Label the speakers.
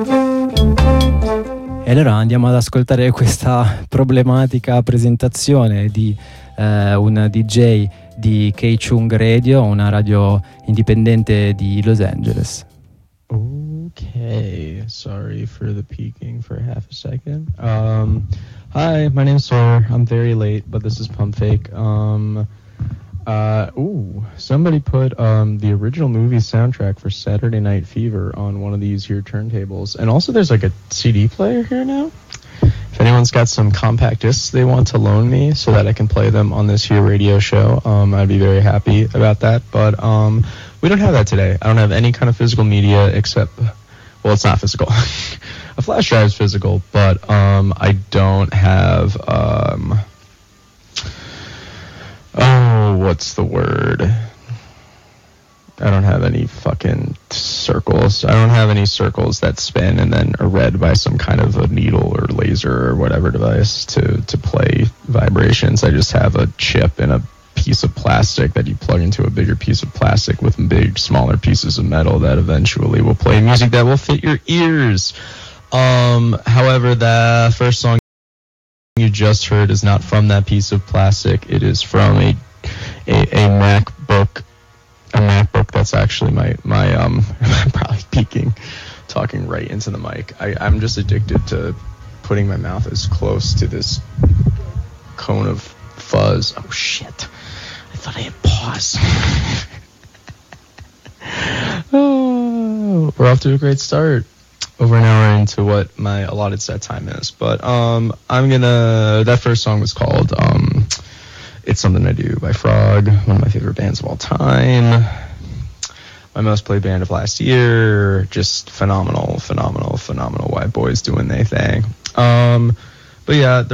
Speaker 1: E allora andiamo ad ascoltare questa problematica presentazione di un DJ di K-Chung Radio, una radio indipendente di Los Angeles.
Speaker 2: Okay, sorry for the peeking for half a second. Hi, my name's Sawyer. I'm very late, but this is Pump Fake. Somebody put the original movie soundtrack for Saturday Night Fever on one of these here turntables. And also there's like a CD player here now. If anyone's got some compact discs they want to loan me so that I can play them on this here radio show, I'd be very happy about that. But we don't have that today. I don't have any kind of physical media except, well, it's not physical. A flash drive is physical, but I don't have, what's the word? I don't have any fucking circles. I don't have any circles that spin and then are read by some kind of a needle or laser or whatever device to play vibrations. I just have a chip and a piece of plastic that you plug into a bigger piece of plastic with big, smaller pieces of metal that eventually will play music that will fit your ears. However, the first song you just heard is not from that piece of plastic. It is from a MacBook. A MacBook that's actually my I'm probably peeking, talking right into the mic. I'm just addicted to putting my mouth as close to this cone of fuzz. Oh shit. I thought I had pause. Oh, we're off to a great start. Over an hour into what my allotted set time is. But that first song was called It's Something I Do by Frog, one of my favorite bands of all time. My most played band of last year. Just phenomenal white boys doing their thing. But yeah,